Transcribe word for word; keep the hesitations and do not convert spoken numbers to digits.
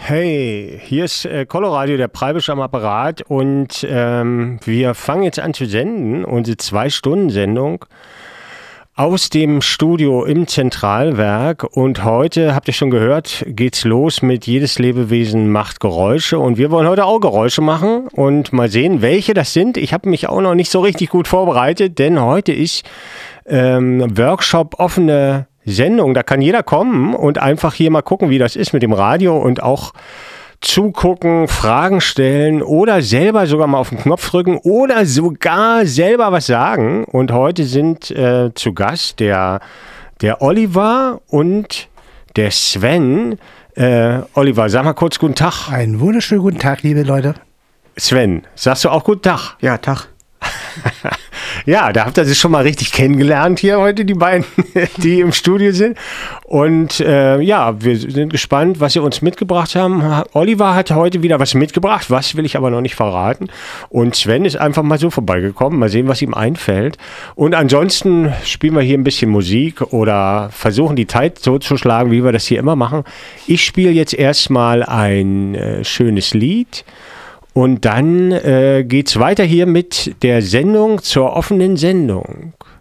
Hey, hier ist äh, Coloradio, der Preibisch am Apparat und ähm, wir fangen jetzt an zu senden, unsere Zwei-Stunden-Sendung aus dem Studio im Zentralwerk und heute, habt ihr schon gehört, geht's los mit Jedes Lebewesen macht Geräusche und wir wollen heute auch Geräusche machen und mal sehen, welche das sind. Ich habe mich auch noch nicht so richtig gut vorbereitet, denn heute ist ähm, Workshop offene Sendung, da kann jeder kommen und einfach hier mal gucken, wie das ist mit dem Radio und auch zugucken, Fragen stellen oder selber sogar mal auf den Knopf drücken oder sogar selber was sagen. Und heute sind äh, zu Gast der, der Oliver und der Sven. Äh, Oliver, sag mal kurz guten Tag. Einen wunderschönen guten Tag, liebe Leute. Sven, sagst du auch guten Tag? Ja, Tag. Ja, da habt ihr sich schon mal richtig kennengelernt hier heute, die beiden, die im Studio sind. Und äh, ja, wir sind gespannt, was sie uns mitgebracht haben. Oliver hat heute wieder was mitgebracht, was will ich aber noch nicht verraten. Und Sven ist einfach mal so vorbeigekommen. Mal sehen, was ihm einfällt. Und ansonsten spielen wir hier ein bisschen Musik oder versuchen die Zeit so zu schlagen, wie wir das hier immer machen. Ich spiele jetzt erstmal ein äh, schönes Lied. Und dann äh, geht's weiter hier mit der Sendung zur offenen Sendung.